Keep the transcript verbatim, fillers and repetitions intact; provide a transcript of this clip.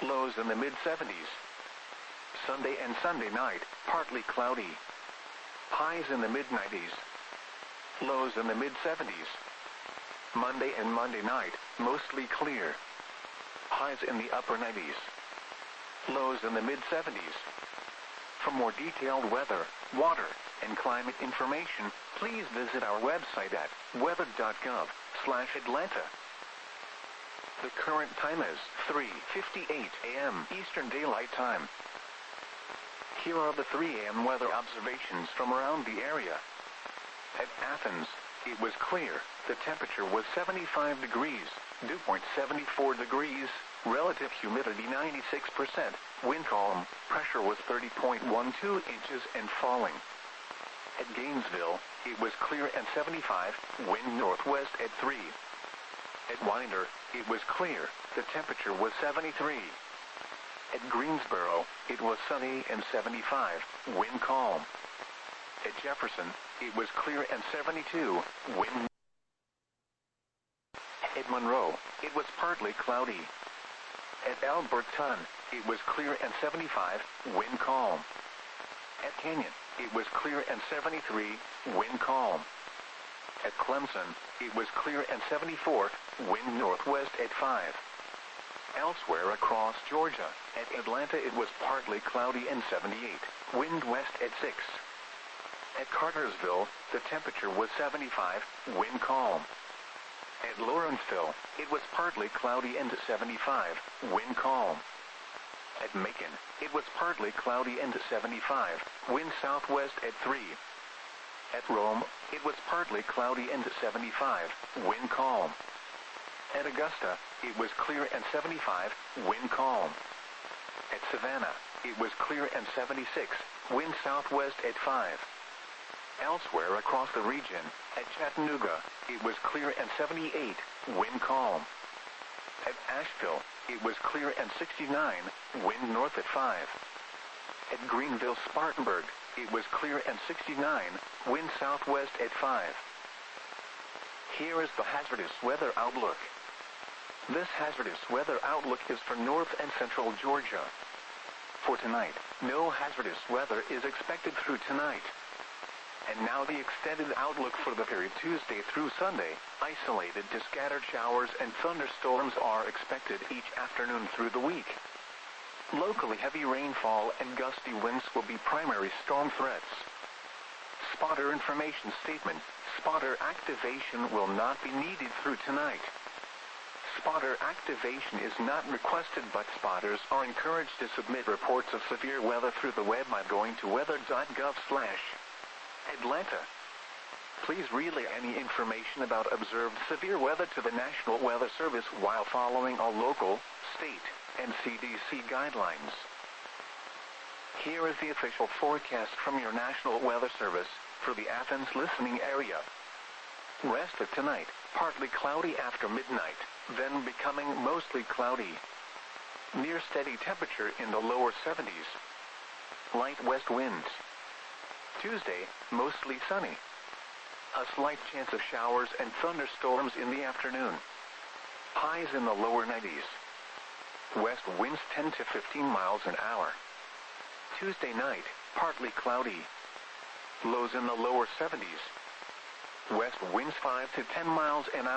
Lows in the mid seventies. Sunday and Sunday night, partly cloudy. Highs in the mid nineties. Lows in the mid seventies. Monday and Monday night, mostly clear. Highs in the upper nineties. Lows in the mid seventies. For more detailed weather, water, and climate information, please visit our website at weather dot gov slash Atlanta. The current time is three fifty-eight a m Eastern Daylight Time. Here are the three a m weather observations from around the area. At Athens, it was clear. The temperature was seventy-five degrees, dew point seventy-four degrees, relative humidity ninety-six percent, wind calm, pressure was thirty point one two inches and falling. At Gainesville, it was clear and seventy-five, wind northwest at three. At Winder, it was clear, the temperature was seventy-three. At Greensboro, it was sunny and seventy-five, wind calm. At Jefferson, it was clear and seventy-two, wind. At Monroe, it was partly cloudy. At Alberton, it was clear and seventy-five, wind calm. At Canyon, it was clear and seventy-three, wind calm. At Clemson, it was clear and seventy-four, wind northwest at five. Elsewhere across Georgia, at Atlanta it was partly cloudy and seventy-eight, wind west at six. At Cartersville, the temperature was seventy-five, wind calm. At Lawrenceville, it was partly cloudy and seventy-five, wind calm. At Macon, it was partly cloudy and seventy-five, wind southwest at three. At Rome, it was partly cloudy and seventy-five, wind calm. At Augusta, it was clear and seventy-five, wind calm. At Savannah, it was clear and seventy-six, wind southwest at five. Elsewhere across the region, at Chattanooga, it was clear and seventy-eight, wind calm. At Asheville, it was clear and sixty-nine, wind north at five. At Greenville-Spartanburg, it was clear and sixty-nine, wind southwest at five. Here is the hazardous weather outlook. This hazardous weather outlook is for north and central Georgia. For tonight, no hazardous weather is expected through tonight. And now the extended outlook for the period Tuesday through Sunday. Isolated to scattered showers and thunderstorms are expected each afternoon through the week. Locally heavy rainfall and gusty winds will be primary storm threats. Spotter information statement. Spotter activation will not be needed through tonight. Spotter activation is not requested, but spotters are encouraged to submit reports of severe weather through the web by going to weather dot gov slash Atlanta. Please relay any information about observed severe weather to the National Weather Service while following all local, state, and C D C guidelines. Here is the official forecast from your National Weather Service for the Athens listening area. Rest of tonight, partly cloudy after midnight, then becoming mostly cloudy. Near steady temperature in the lower seventies. Light west winds. Tuesday, mostly sunny. A slight chance of showers and thunderstorms in the afternoon. Highs in the lower nineties. West winds ten to fifteen miles an hour. Tuesday night, partly cloudy. Lows in the lower seventies. West winds five to ten miles an hour.